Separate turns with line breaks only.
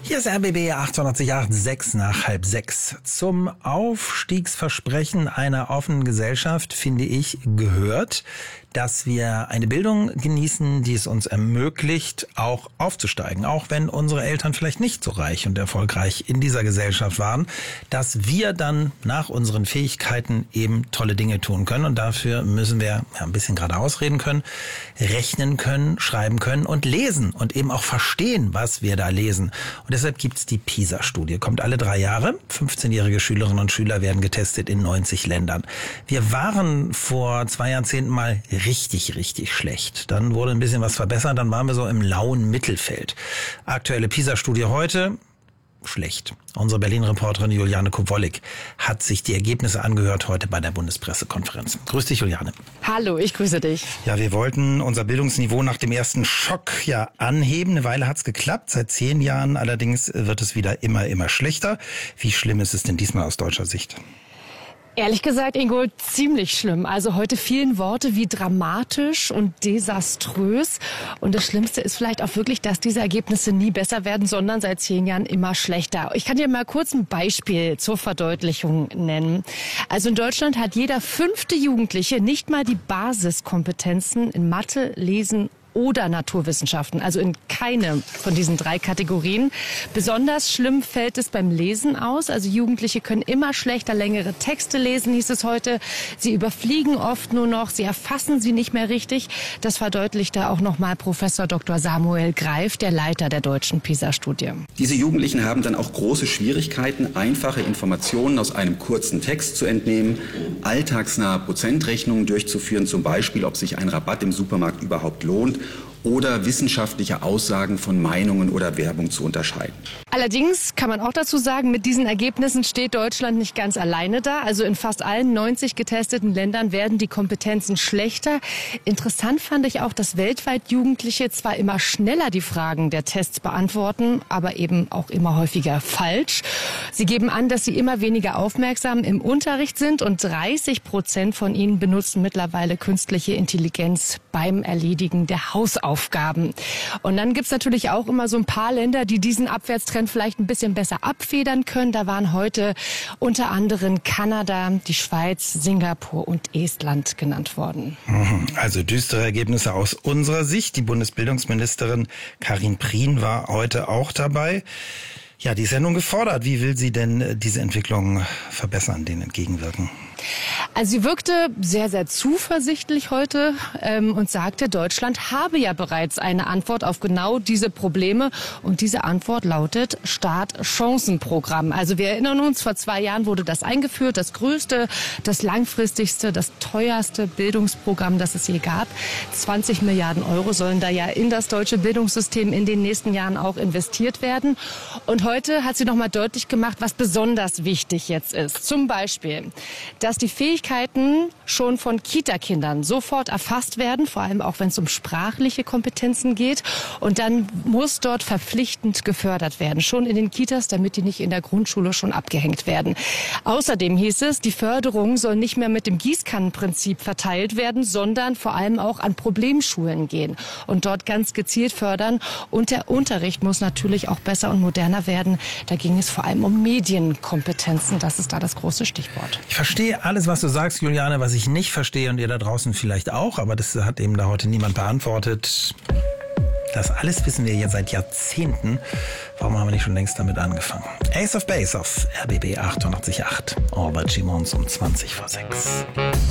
Hier ist RBB 808, 6 nach halb 6. Zum Aufstiegsversprechen einer offenen Gesellschaft, finde ich, gehört, dass wir eine Bildung genießen, die es uns ermöglicht, auch aufzusteigen. Auch wenn unsere Eltern vielleicht nicht so reich und erfolgreich in dieser Gesellschaft waren, dass wir dann nach unseren Fähigkeiten eben tolle Dinge tun können. Und dafür müssen wir ein bisschen gerade ausreden können, rechnen können, schreiben können und lesen und eben auch verstehen, was wir da lesen. Und deshalb gibt's die PISA-Studie. Kommt alle 3 Jahre. 15-jährige Schülerinnen und Schüler werden getestet in 90 Ländern. Wir waren vor 2 Jahrzehnten mal richtig schlecht. Dann wurde ein bisschen was verbessert, dann waren wir so im lauen Mittelfeld. Aktuelle PISA-Studie heute, schlecht. Unsere Berlin-Reporterin Juliane Kowollik hat sich die Ergebnisse angehört heute bei der Bundespressekonferenz. Grüß dich, Juliane.
Hallo, ich grüße dich.
Ja, wir wollten unser Bildungsniveau nach dem ersten Schock anheben. Eine Weile hat's geklappt, seit 10 Jahren allerdings wird es wieder immer schlechter. Wie schlimm ist es denn diesmal aus deutscher Sicht?
Ehrlich gesagt, Ingo, ziemlich schlimm. Also heute vielen Worte wie dramatisch und desaströs. Und das Schlimmste ist vielleicht auch wirklich, dass diese Ergebnisse nie besser werden, sondern seit 10 Jahren immer schlechter. Ich kann dir mal kurz ein Beispiel zur Verdeutlichung nennen. Also in Deutschland hat jeder 5. Jugendliche nicht mal die Basiskompetenzen in Mathe, Lesen oder Naturwissenschaften, also in keine von diesen 3 Kategorien. Besonders schlimm fällt es beim Lesen aus. Also Jugendliche können immer schlechter längere Texte lesen, hieß es heute. Sie überfliegen oft nur noch, sie erfassen sie nicht mehr richtig. Das verdeutlichte auch nochmal Professor Dr. Samuel Greif, der Leiter der deutschen PISA-Studie.
Diese Jugendlichen haben dann auch große Schwierigkeiten, einfache Informationen aus einem kurzen Text zu entnehmen, alltagsnahe Prozentrechnungen durchzuführen, zum Beispiel, ob sich ein Rabatt im Supermarkt überhaupt lohnt, oder wissenschaftliche Aussagen von Meinungen oder Werbung zu unterscheiden.
Allerdings kann man auch dazu sagen, mit diesen Ergebnissen steht Deutschland nicht ganz alleine da. Also in fast allen 90 getesteten Ländern werden die Kompetenzen schlechter. Interessant fand ich auch, dass weltweit Jugendliche zwar immer schneller die Fragen der Tests beantworten, aber eben auch immer häufiger falsch. Sie geben an, dass sie immer weniger aufmerksam im Unterricht sind und 30% von ihnen benutzen mittlerweile künstliche Intelligenz beim Erledigen der Hausaufgaben. Und dann gibt's natürlich auch immer so ein paar Länder, die diesen Abwärtstrend vielleicht ein bisschen besser abfedern können. Da waren heute unter anderem Kanada, die Schweiz, Singapur und Estland genannt worden.
Also düstere Ergebnisse aus unserer Sicht. Die Bundesbildungsministerin Karin Prien war heute auch dabei. Ja, die ist ja nun gefordert. Wie will sie denn diese Entwicklung verbessern, denen entgegenwirken?
Also sie wirkte sehr zuversichtlich heute und sagte, Deutschland habe ja bereits eine Antwort auf genau diese Probleme. Und diese Antwort lautet Start-Chancen-Programm. Also wir erinnern uns, vor 2 Jahren wurde das eingeführt. Das größte, das langfristigste, das teuerste Bildungsprogramm, das es je gab. 20 Milliarden Euro sollen da ja in das deutsche Bildungssystem in den nächsten Jahren auch investiert werden. Und heute hat sie noch mal deutlich gemacht, was besonders wichtig jetzt ist. Zum Beispiel, dass die Fähigkeiten schon von Kita-Kindern sofort erfasst werden, vor allem auch wenn es um sprachliche Kompetenzen geht. Und dann muss dort verpflichtend gefördert werden, schon in den Kitas, damit die nicht in der Grundschule schon abgehängt werden. Außerdem hieß es, die Förderung soll nicht mehr mit dem Gießkannenprinzip verteilt werden, sondern vor allem auch an Problemschulen gehen und dort ganz gezielt fördern. Und der Unterricht muss natürlich auch besser und moderner werden. Da ging es vor allem um Medienkompetenzen. Das ist da das große Stichwort.
Ich verstehe alles, was du sagst, Juliane. Was ich nicht verstehe und ihr da draußen vielleicht auch, aber das hat eben da heute niemand beantwortet. Das alles wissen wir ja seit Jahrzehnten. Warum haben wir nicht schon längst damit angefangen? Ace of Base auf RBB 808. Albert Gimons um 20 vor 6.